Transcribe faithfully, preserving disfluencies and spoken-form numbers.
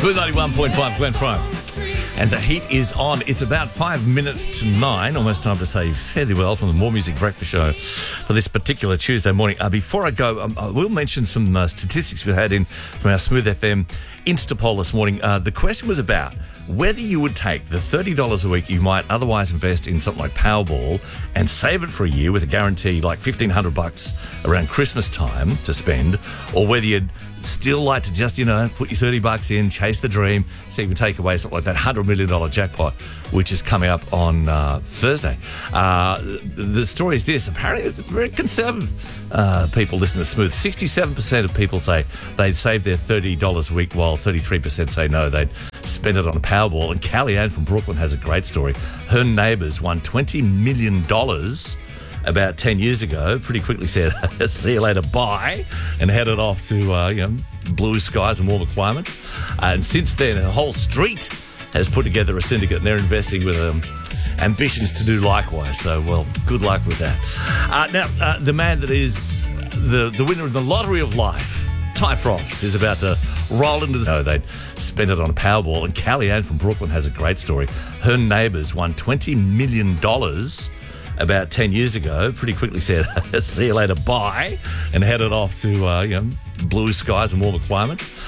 Smooth ninety-one point five, Glen Prime. And the heat is on. It's about five minutes to nine. Almost time to say fairly well from the More Music Breakfast Show for this particular Tuesday morning. Uh, before I go, um, I will mention some uh, statistics we had in from our Smooth F M Instapoll this morning. Uh, the question was about whether you would take the thirty dollars a week you might otherwise invest in something like Powerball and save it for a year with a guarantee like fifteen hundred bucks around Christmas time to spend, or whether you'd still like to just, you know, put your thirty bucks in, chase the dream, see if you can take away something like that one hundred million dollars jackpot, which is coming up on uh, Thursday. Uh, the story is this. Apparently, it's very conservative uh, people listen to Smooth. sixty-seven percent of people say they'd save their thirty dollars a week, while thirty-three percent say no, they'd spend it on a Powerball. And Callie-Anne from Brooklyn has a great story. Her neighbours won twenty million dollars about ten years ago, pretty quickly said, see you later, bye, and headed off to uh, you know, blue skies and warmer climates. Uh, and since then, a whole street has put together a syndicate, and they're investing with um, ambitions to do likewise. So, well, good luck with that. Uh, now, uh, the man that is the, the winner of the lottery of life, Ty Frost, is about to roll into the... No, they'd spend it on a Powerball. And Callie-Anne from Brooklyn has a great story. Her neighbours won twenty million dollars about ten years ago, pretty quickly said, see you later, bye, and headed off to uh, you know, blue skies and warmer climates.